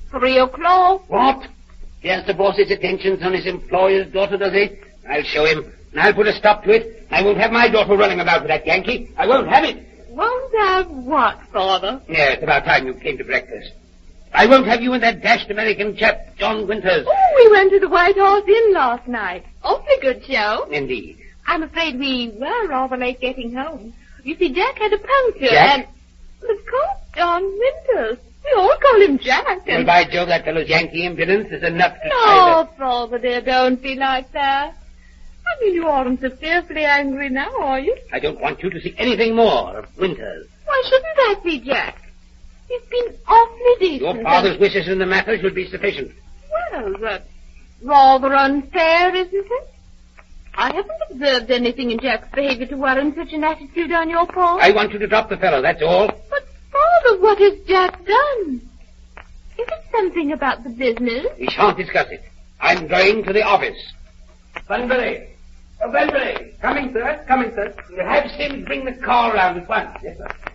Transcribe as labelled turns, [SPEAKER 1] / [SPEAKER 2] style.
[SPEAKER 1] 3 o'clock.
[SPEAKER 2] What? He has the boss's attentions on his employer's daughter, does he? I'll show him, and I'll put a stop to it. I won't have my daughter running about with that Yankee. I won't have it.
[SPEAKER 1] Won't have what, Father?
[SPEAKER 2] Yeah, it's about time you came to breakfast. I won't have you and that dashed American chap, John Winters.
[SPEAKER 1] Oh, we went to the White Horse Inn last night. Awfully good show.
[SPEAKER 2] Indeed.
[SPEAKER 1] I'm afraid we were rather late getting home. You see, Jack had a puncture,
[SPEAKER 2] Jack?
[SPEAKER 1] and... Of course, John Winters. We all call him Jack.
[SPEAKER 2] Well, by Jove, that fellow's Yankee impudence is enough to...
[SPEAKER 1] No, Father, dear, don't be like that. I mean, you aren't so fearfully angry now, are you?
[SPEAKER 2] I don't want you to see anything more of Winters.
[SPEAKER 1] Why shouldn't that be, Jack? He's been awfully decent.
[SPEAKER 2] Your father's wishes in the matter should be sufficient.
[SPEAKER 1] Well, that's rather unfair, isn't it? I haven't observed anything in Jack's behavior to warrant such an attitude on your part.
[SPEAKER 2] I want you to drop the fellow, that's all.
[SPEAKER 1] But, Father, what has Jack done? Is it something about the business?
[SPEAKER 2] We shan't discuss it. I'm going to the office. Bunbury. Oh, Bunbury.
[SPEAKER 3] Coming, sir. Coming, sir.
[SPEAKER 2] You'll have Sims bring the car round at once. Yes, sir.